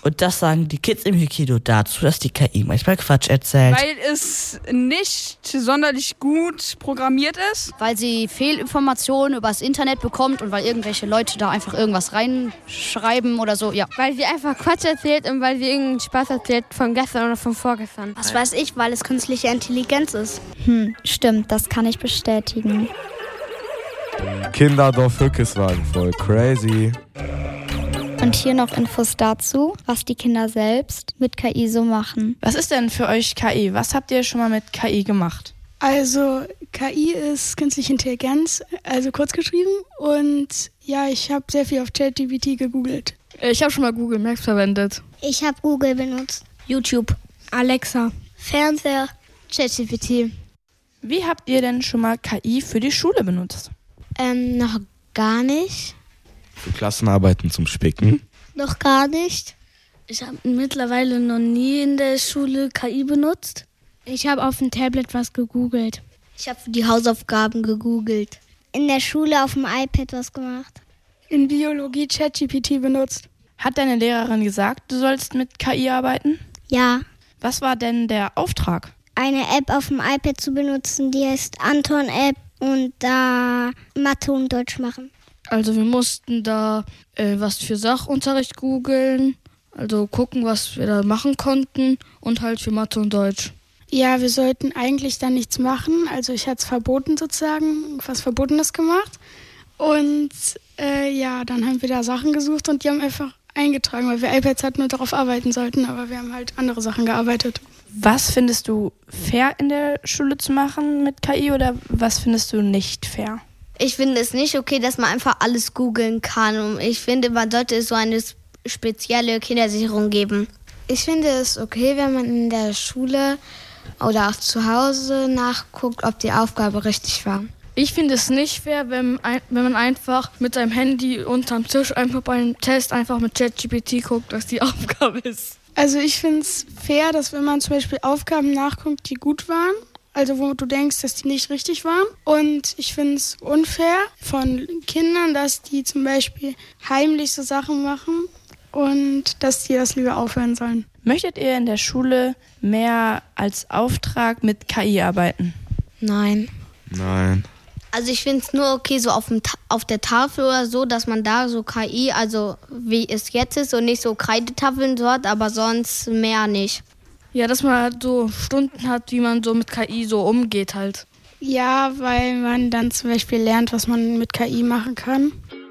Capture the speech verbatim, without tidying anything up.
Und das sagen die Kids im Hykido dazu, dass die K I manchmal Quatsch erzählt. Weil es nicht sonderlich gut programmiert ist. Weil sie Fehlinformationen übers Internet bekommt und weil irgendwelche Leute da einfach irgendwas reinschreiben oder so, ja. Weil sie einfach Quatsch erzählt und weil sie irgendeinen Spaß erzählt von gestern oder von vorgestern. Was weiß ich, weil es künstliche Intelligenz ist. Hm, stimmt, das kann ich bestätigen. Kinderdorf Hückeswagen, voll crazy. Und hier noch Infos dazu, was die Kinder selbst mit K I so machen. Was ist denn für euch K I? Was habt ihr schon mal mit K I gemacht? Also K I ist künstliche Intelligenz, also kurz geschrieben. Und ja, ich habe sehr viel auf ChatGPT gegoogelt. Ich habe schon mal Google Maps verwendet. Ich habe Google benutzt. YouTube, Alexa, Fernseher, ChatGPT. Wie habt ihr denn schon mal K I für die Schule benutzt? Ähm, noch gar nicht. Für Klassenarbeiten zum Spicken? Noch gar nicht. Ich habe mittlerweile noch nie in der Schule K I benutzt. Ich habe auf dem Tablet was gegoogelt. Ich habe für die Hausaufgaben gegoogelt. In der Schule auf dem iPad was gemacht. In Biologie ChatGPT benutzt. Hat deine Lehrerin gesagt, du sollst mit K I arbeiten? Ja. Was war denn der Auftrag? Eine App auf dem iPad zu benutzen, die heißt Anton-App und da Mathe und Deutsch machen. Also wir mussten da äh, was für Sachunterricht googeln, also gucken, was wir da machen konnten und halt für Mathe und Deutsch. Ja, wir sollten eigentlich da nichts machen. Also ich hatte es verboten sozusagen, was Verbotenes gemacht. Und äh, ja, dann haben wir da Sachen gesucht und die haben einfach eingetragen, weil wir iPads hatten und darauf arbeiten sollten, aber wir haben halt andere Sachen gearbeitet. Was findest du fair in der Schule zu machen mit K I oder was findest du nicht fair? Ich finde es nicht okay, dass man einfach alles googeln kann. Und ich finde, man sollte so eine spezielle Kindersicherung geben. Ich finde es okay, wenn man in der Schule oder auch zu Hause nachguckt, ob die Aufgabe richtig war. Ich finde es nicht fair, wenn, wenn man einfach mit seinem Handy unterm Tisch einfach beim Test einfach mit ChatGPT guckt, was die Aufgabe ist. Also ich finde es fair, dass wenn man zum Beispiel Aufgaben nachguckt, die gut waren, also wo du denkst, dass die nicht richtig waren. Und ich finde es unfair von Kindern, dass die zum Beispiel heimlich so Sachen machen und dass die das lieber aufhören sollen. Möchtet ihr in der Schule mehr als Auftrag mit K I arbeiten? Nein. Nein. Also ich finde es nur okay, so auf, dem Ta- auf der Tafel oder so, dass man da so K I, also wie es jetzt ist und nicht so Kreidetafeln dort, aber sonst mehr nicht. Ja, dass man halt so Stunden hat, wie man so mit K I so umgeht halt. Ja, weil man dann zum Beispiel lernt, was man mit K I machen kann.